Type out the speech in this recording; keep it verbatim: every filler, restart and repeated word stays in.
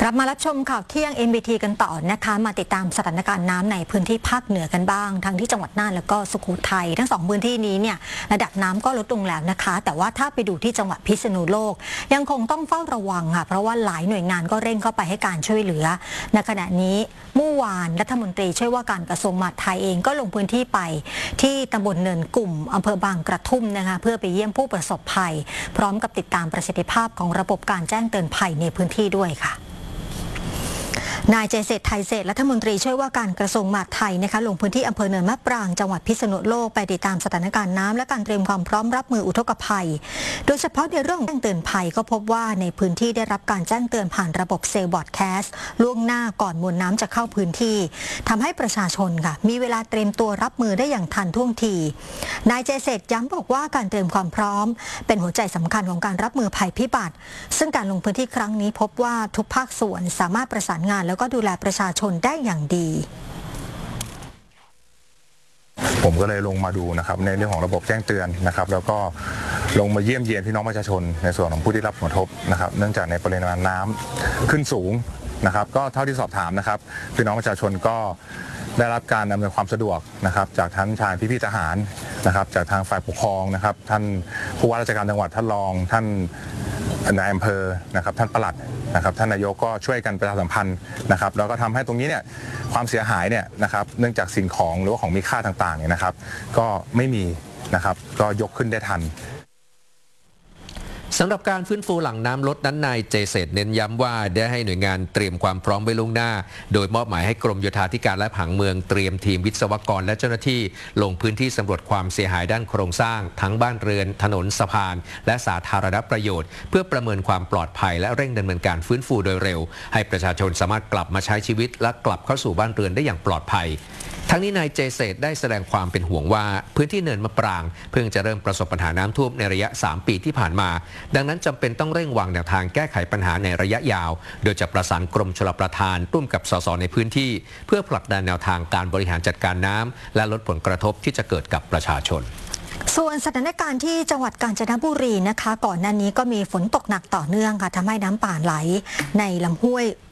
กลับมารับชมข่าวเที่ยง เอ็น บี ที กันต่อนะคะมาติดตามสถานการณ์น้ำในพื้นที่ภาคเหนือกันบ้างทั้งที่จังหวัดน่านและก็สุโขทัยทั้งสองพื้นที่นี้เนี่ยระดับน้ำก็ลดลงแล้วนะคะแต่ว่าถ้าไปดูที่จังหวัดพิษณุโลกยังคงต้องเฝ้าระวังค่ะเพราะว่าหลายหน่วยงานก็เร่งเข้าไปให้การช่วยเหลือในขณะนี้เมื่อวานรัฐมนตรีช่วยว่าการกระทรวงมหาดไทยเองก็ลงพื้นที่ไปที่ตำบลเนินกลุ่มอำเภอบางกระทุ่มนะคะเพื่อไปเยี่ยมผู้ประสบภัยพร้อมกับติดตามประสิทธิภาพของระบบการแจ้งเตือนภัยในพื้นที่ด้วยค่ะนายเจษฎไทยเศรษฐ์รัฐมนตรีช่วยว่าการกระทรวงมหาดไทยนะคะลงพื้นที่อำเภอเนินมะปรางจังหวัดพิษณุโลกไปติดตามสถานการณ์น้ำและการเตรียมความพร้อมรับมืออุทกภัยโดยเฉพาะในเรื่องแจ้งเตือนภัยก็พบว่าในพื้นที่ได้รับการแจ้งเตือนผ่านระบบเซลล์บอร์ดแคสต์ล่วงหน้าก่อนมวลน้ำจะเข้าพื้นที่ทำให้ประชาชนค่ะมีเวลาเตรียมตัวรับมือได้อย่างทันท่วงทีนายเจษฎย้ำบอกว่าการเตรียมความพร้อมเป็นหัวใจสำคัญของการรับมือภัยพิบัติซึ่งการลงพื้นที่ครั้งนี้พบว่าทุกภาคส่วนสามารถประสานงานแล้วก็ดูแลประชาชนได้อย่างดีผมก็เลยลงมาดูนะครับในเรื่องของระบบแจ้งเตือนนะครับแล้วก็ลงมาเยี่ยมเยียนพี่น้องประชาชนในส่วนของผู้ที่รับผลกระทบนะครับเนื่องจากในปริมาณน้ำขึ้นสูงนะครับก็เท่าที่สอบถามนะครับพี่น้องประชาชนก็ได้รับการอำนวยความสะดวกนะครับจากทั้งทางพี่ๆทหารนะครับจากทางฝ่ายปกครองนะครับท่านผู้ว่าราชการจังหวัดท่านรองท่านนายอำเภอนะครับท่านปลัดนะครับท่านนายกก็ช่วยกันประชาสัมพันธ์นะครับแล้วก็ทำให้ตรงนี้เนี่ยความเสียหายเนี่ยนะครับเนื่องจากสิ่งของหรือว่าของมีค่าต่างๆเนี่ยนะครับก็ไม่มีนะครับก็ยกขึ้นได้ทันสำหรับการฟื้นฟูหลังน้ำลดนั้นนายเจษฎเน้นย้ำว่าได้ให้หน่วยงานเตรียมความพร้อมไว้ล่วงหน้าโดยมอบหมายให้กรมโยธาธิการและผังเมืองเตรียมทีมวิศวกรและเจ้าหน้าที่ลงพื้นที่สำรวจความเสียหายด้านโครงสร้างทั้งบ้านเรือนถนนสะพานและสาธารณประโยชน์เพื่อประเมินความปลอดภัยและเร่งดำเนินการฟื้นฟูโดยเร็วให้ประชาชนสามารถกลับมาใช้ชีวิตและกลับเข้าสู่บ้านเรือนได้อย่างปลอดภัยทั้งนี้นายเจษฎได้แสดงความเป็นห่วงว่าพื้นที่เนินมะปรางเพิ่งจะเริ่มประสบปัญหาน้ำท่วมในระยะสามปีที่ผ่านมาดังนั้นจำเป็นต้องเร่งวางแนวทางแก้ไขปัญหาในระยะยาวโดยจะประสานกรมชลประทานร่วมกับสสในพื้นที่เพื่อผลักดันแนวทางการบริหารจัดการน้ำและลดผลกระทบที่จะเกิดกับประชาชนส่วนสถานการณ์ที่จังหวัดกาญจนบุรีนะคะก่อนหน้านี้ก็มีฝนตกหนักต่อเนื่องค่ะทำให้น้ำป่าไหลในลำห้วย